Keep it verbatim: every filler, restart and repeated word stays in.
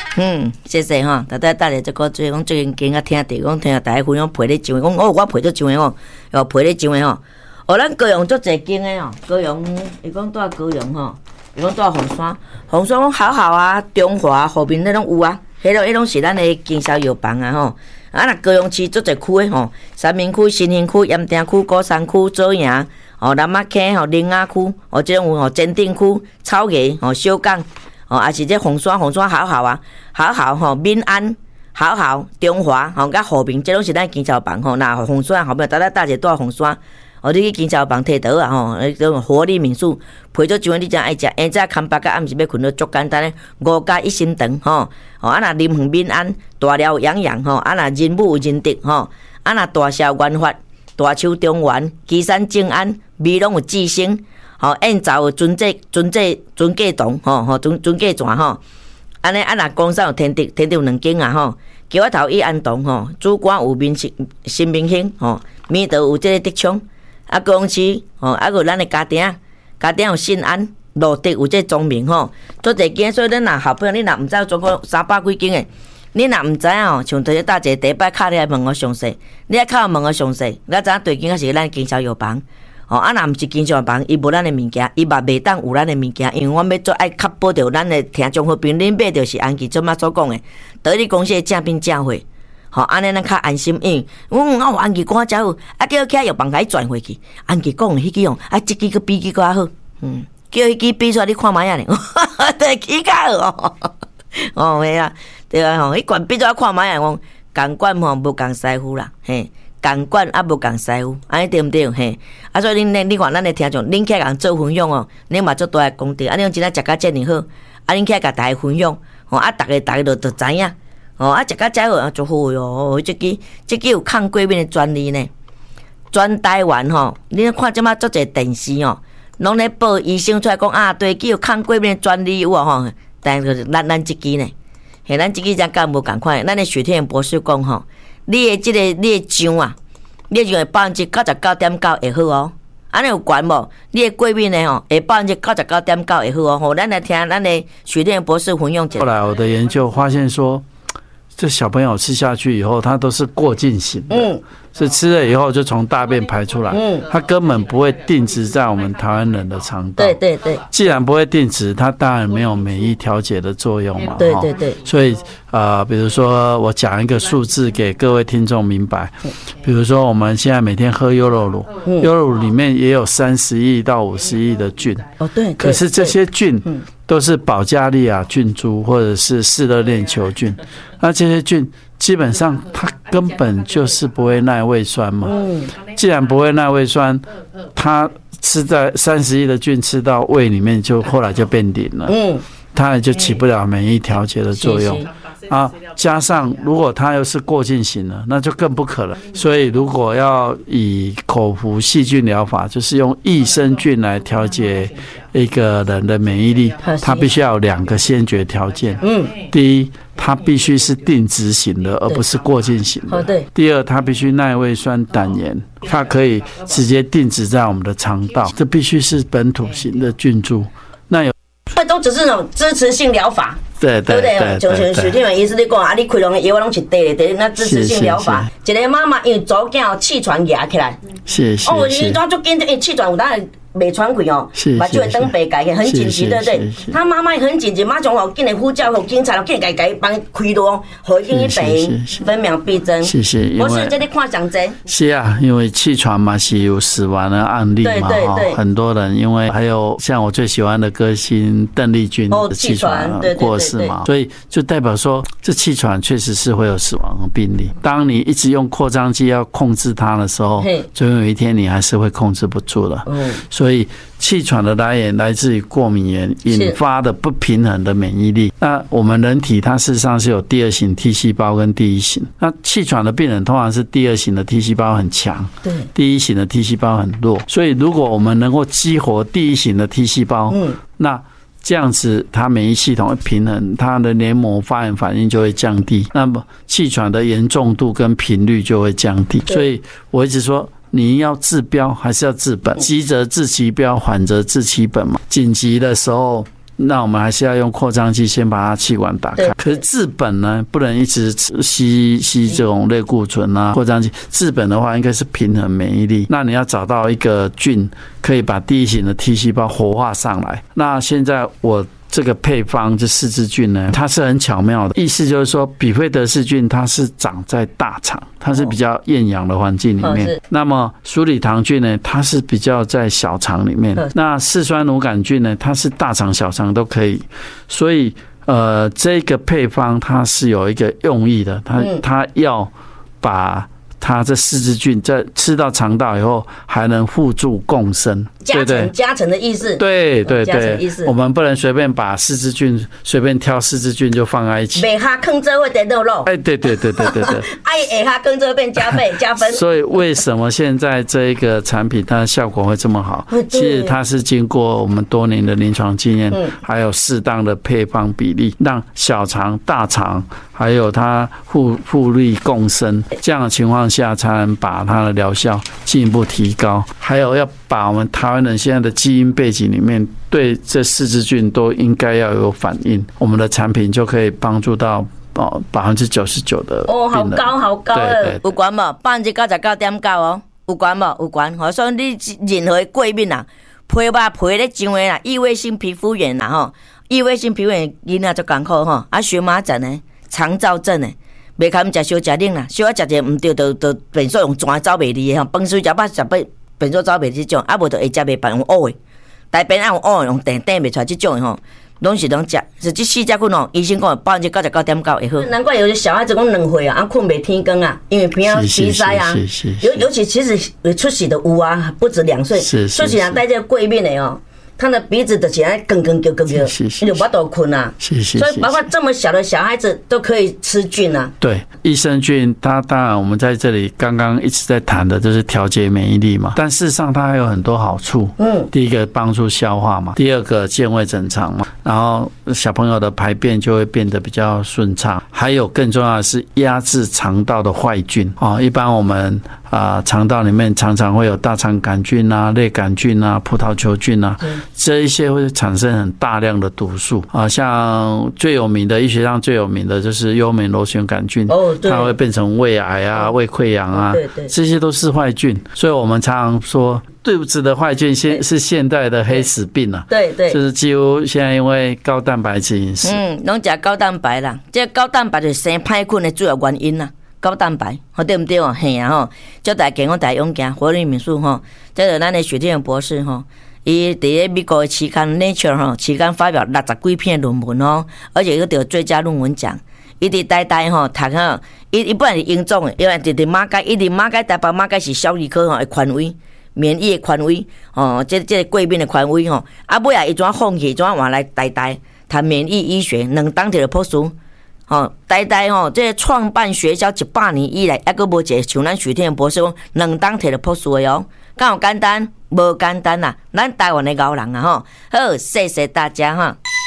嗯，谢谢哈，大家大家这个最讲最近经啊听地讲听大家分享培咧上的，讲哦我培咗上的哦，又培咧上的吼。哦，咱高雄足侪间的哦，高雄伊讲住高雄吼，伊讲住凤山，凤山讲好好啊，中华后面那种有啊，迄种迄种是咱的经销药房啊吼。啊，那高雄市足侪区的吼，三民区、新兴区、盐埕区、高山区、左营、哦南仔溪、吼林雅区、哦这种有吼坚定区、草衙、吼小港。哦，也是这凤山，凤山好好啊，好好吼，民安，好好，中华吼，甲和平，这拢是咱经销房吼。那凤山后壁，大家大姐住凤山，哦，你去经销房摕倒啊吼，迄种活力民宿，配做上你真爱食，下早看八甲暗时要困到足简单诶，五加一心肠吼，哦，啊那林园民安，大寮洋洋吼，啊那人武仁德吼，啊那大社元发，大树中原，旗山静安，美拢有智星。吼，燕巢有尊济、尊济、尊价堂，吼吼尊尊价泉吼，安尼啊那公山有天地，天地有两间啊吼，桥仔头益安堂吼，主管有民新新明兴吼，弥陀有这个德昌，啊高雄市吼，啊有咱的家庭，家庭有信安，路德有这庄明吼，做一间，所以咱若后边你若毋知总共三百几间诶，你若毋知影吼，像这些大姐第一摆敲你来问我详细，你爱敲问我详细，咱知影对间啊是咱经销药房。哦，啊，若毋是经销房，伊无咱的物件，伊嘛袂当有咱的物件，因为我要做爱确保着咱的听众好朋友，恁买着是安琪做嘛所讲的，得你公司的正品正货，吼，安尼咱较安心，因为我我有安琪赶才有，啊叫起来药房甲伊转回去，安琪讲的迄支哦，啊即支佫比迄个较好，嗯，叫迄支比出来你看卖啊咧，对，起较好哦，哦，嘿啊，对啊吼，迄罐比出来看卖啊，讲共管吼无共师傅啦，嘿。共管啊无共师傅，安尼对毋对？嘿，啊所以恁你看咱的听众，恁起来共做分享哦，恁嘛做大个功德，啊恁真正食甲遮尔好，啊恁起来甲大家分享，吼啊逐个逐个就就知影，吼啊食甲遮好啊就好哟，即支即支有抗过敏的专利呢，全台湾吼，恁看即马足侪电视哦，拢咧报医生出来讲啊，对，具有抗过敏的专利有啊吼，但是咱咱即支呢，嘿，咱即支才敢无共款，咱的许天博士讲吼。你的即、这个你的酱啊，你的酱会百分之九十九点九会好哦，安尼有悬无？你的过敏的吼，会百分之九十九点九会好哦。吼，咱来听咱的许天博士分享一下。 后来我的研究发现说，这小朋友吃下去以后，他都是过境型的，嗯，是吃了以后就从大便排出来，嗯，他根本不会定植在我们台湾人的肠道。 对对对。既然不会定植，它当然没有免疫调节的作用嘛。 对对对。 所以呃，比如说我讲一个数字给各位听众明白，比如说我们现在每天喝优酪乳，嗯、优酪乳里面也有三十亿到五十亿的菌。 哦，对。 可是这些菌都是保加利亚菌株或者是嗜热链球菌，那这些菌基本上它根本就是不会耐胃酸嘛。既然不会耐胃酸，它吃在三十亿的菌吃到胃里面，就后来就变零了。它也就起不了免疫调节的作用。啊，加上如果它又是过境型的，那就更不可能。所以如果要以口服细菌疗法，就是用益生菌来调节一个人的免疫力，它必须要有两个先决条件。嗯，第一，它必须是定植型的，而不是过境型的。第二，它必须耐胃酸、胆盐，它可以直接定植在我们的肠道，这必须是本土型的菌株。那有。 都只是那种支持性疗法， 对对对对， 就像许天元医师你讲啊，你开两个药拢是对的，对，那支持性疗法。一个妈妈因为早囝气喘压起来， 是是。 哦，伊怎足紧？因为气喘有当然袂喘气哦，把就会登白改，很紧急，对不对？他妈妈很紧急，马上哦，紧来呼叫，警察，紧来改帮开路，回去去病，分秒必争。 是是， 我是这里看上济。 是啊，因为气喘嘛是有死亡的案例嘛，哈，很多人因为还有像我最喜欢的歌星邓丽君的气喘过世嘛，所以就代表说这气喘确实是会有死亡的病例。当你一直用扩张剂要控制它的时候，总有一天你还是会控制不住的。嗯。所以气喘的来源来自于过敏源引发的不平衡的免疫力。那我们人体它事实上是有第二型 T 细胞跟第一型。那气喘的病人通常是第二型的 T 细胞很强，对，第一型的 T 细胞很弱。所以如果我们能够激活第一型的 T 细胞，嗯，那这样子它免疫系统会平衡，它的黏膜发炎反应就会降低，那么气喘的严重度跟频率就会降低。所以我一直说，你要治标还是要治本？急则治其标，缓则治其本嘛。紧急的时候那我们还是要用扩张剂先把它气管打开。可是治本呢，不能一直吸吸这种类固醇啊，扩张剂。治本的话，应该是平衡免疫力。那你要找到一个菌，可以把第一型的 T 细胞活化上来。那现在我这个配方这四支菌呢，它是很巧妙的，意思就是说，比菲德氏菌它是长在大肠，它是比较厌氧的环境里面。哦、那么鼠李糖菌呢，它是比较在小肠里面。那四酸乳杆菌呢，它是大肠、小肠都可以。所以，呃，这个配方它是有一个用意的，它它要把它这四支菌在吃到肠道以后，还能互助共生， 加成加成的意思。 对对对，我们不能随便把四支菌随便挑四支菌就放在一起， 每下坑这会得肉肉。 哎，对对对对对对， 哎，下坑这变加倍加分。 所以为什么现在这一个产品它的效果会这么好？其实它是经过我们多年的临床经验，还有适当的配方比例，让小肠、大肠还有它互互利共生，这样的情况下才能把它的疗效进一步提高。还有要把我们台湾人现在的基因背景里面对这四支菌都应该要有反应，我们的产品就可以帮助到哦百分之九十九的病人。 哦，好高好高了，有关无？百分之九十九点九哦，有关无？有关。好，所以你任何过敏啊，皮肉皮咧上的啦，异位性皮肤炎啦吼，异位性皮肤炎囡仔就艰苦吼，啊荨麻疹呢，肠燥症呢。袂堪食烧食冷啦，小可食者毋对，就就便所用全走袂离的吼，饭水食饱食饱，便所走袂即种，啊无就会食袂饱用乌的，大便爱用乌的，用订订袂出来即种的吼，拢是拢食，是即四只菌哦，医生讲百分之九十九点九会好。难怪有些小孩子讲两岁啊，啊困袂天光啊，因为偏要鼻塞啊，尤尤其其实出血的有啊，不止两岁，出血啊带这个过敏的哦。他的鼻子的起来更更更更更，就不都困啊。所以包括这么小的小孩子都可以吃菌啊。 对，益生菌它当然我们在这里刚刚一直在谈的就是调节免疫力嘛，但事实上它还有很多好处。嗯，第一个帮助消化嘛，第二个健胃整肠嘛，然后小朋友的排便就会变得比较顺畅，还有更重要的是压制肠道的坏菌啊。一般我们啊肠道里面常常会有大肠杆菌啊、类杆菌啊、葡萄球菌啊。嗯，这一些会产生很大量的毒素啊，像最有名的医学上最有名的就是幽门螺旋杆菌，哦，它会变成胃癌啊、胃溃疡啊，对对，这些都是坏菌。所以我们常常说，肚子的坏菌现是现代的黑死病啊，对对，就是几乎现在因为高蛋白质饮食， 嗯，拢食高蛋白啦，这高蛋白就是生歹菌的主要原因啦。高蛋白，好对不对哦？嘿啊吼，叫大家健康大勇敢，活力民宿吼，这是咱的许天博士吼。伊伫咧美国的期刊 Nature 吼，期刊发表六十几篇论文哦，而且佮得最佳论文奖。伊伫台大吼读吼，伊伊本来是英总的，因为伫伫马街，伊伫马街台北马街是小儿科吼的权威，免疫的权威哦，这这过敏的权威吼。啊尾啊，伊怎放弃，怎换来台大谈免疫医学，两当摕了博士。哦，台大吼，这个创办学校一百年以来，还佫无一个像咱许天博士讲，两当摕了博士的哦，敢有简单？无简单啦，咱台湾的高人啊吼，好，谢谢大家哈。